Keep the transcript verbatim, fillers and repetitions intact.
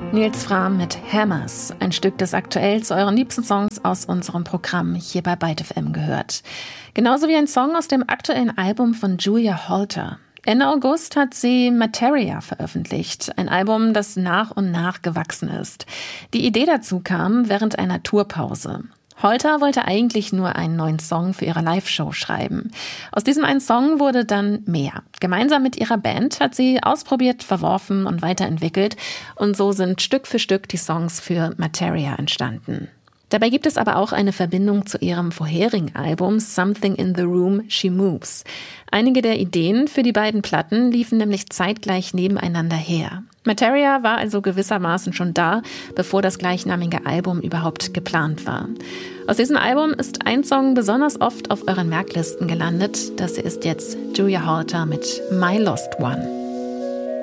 Nils Frahm mit Hammers, ein Stück, das aktuell zu euren liebsten Songs aus unserem Programm hier bei Byte F M gehört. Genauso wie ein Song aus dem aktuellen Album von Julia Holter. Ende August hat sie Materia veröffentlicht, ein Album, das nach und nach gewachsen ist. Die Idee dazu kam während einer Tourpause. Holter wollte eigentlich nur einen neuen Song für ihre Live-Show schreiben. Aus diesem einen Song wurde dann mehr. Gemeinsam mit ihrer Band hat sie ausprobiert, verworfen und weiterentwickelt. Und so sind Stück für Stück die Songs für Materia entstanden. Dabei gibt es aber auch eine Verbindung zu ihrem vorherigen Album Something in the Room, She Moves. Einige der Ideen für die beiden Platten liefen nämlich zeitgleich nebeneinander her. Materia war also gewissermaßen schon da, bevor das gleichnamige Album überhaupt geplant war. Aus diesem Album ist ein Song besonders oft auf euren Merklisten gelandet. Das ist jetzt Julia Holter mit My Lost One.